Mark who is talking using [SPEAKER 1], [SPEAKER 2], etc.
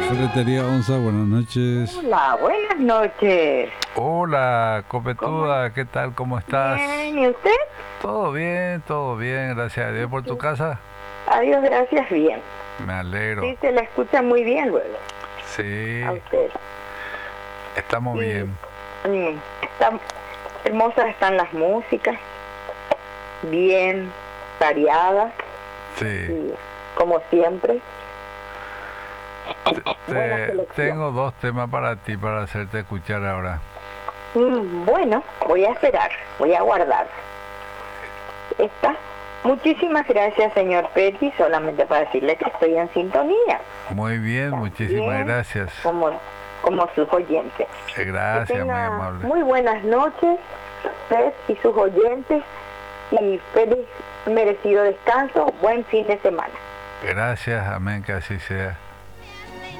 [SPEAKER 1] Ferretería Onza, buenas noches.
[SPEAKER 2] Hola, buenas noches.
[SPEAKER 3] Hola, Copetuda, ¿qué tal? ¿Cómo estás?
[SPEAKER 2] Bien, ¿y usted?
[SPEAKER 3] Todo bien, gracias a Dios. ¿Por tu casa?
[SPEAKER 2] Adiós, gracias, bien.
[SPEAKER 3] Me alegro.
[SPEAKER 2] Sí, se la escucha muy bien luego.
[SPEAKER 3] Sí,
[SPEAKER 2] A usted.
[SPEAKER 3] estamos
[SPEAKER 2] Sí.
[SPEAKER 3] bien.
[SPEAKER 2] Están hermosas están las músicas, bien variadas,
[SPEAKER 3] Sí.
[SPEAKER 2] y, como siempre. Buena selección.
[SPEAKER 3] Tengo dos temas para ti, para hacerte escuchar ahora.
[SPEAKER 2] Bueno, voy a esperar, voy a guardar. Muchísimas gracias, señor Petty, solamente para decirle que estoy en sintonía.
[SPEAKER 3] Muy bien, muchísimas
[SPEAKER 2] Bien,
[SPEAKER 3] gracias.
[SPEAKER 2] Como sus oyentes.
[SPEAKER 3] Gracias,
[SPEAKER 2] Que
[SPEAKER 3] muy
[SPEAKER 2] tenga
[SPEAKER 3] amable.
[SPEAKER 2] muy buenas noches, usted y sus oyentes, y feliz merecido descanso, buen fin de semana.
[SPEAKER 3] Gracias, amén, que así sea.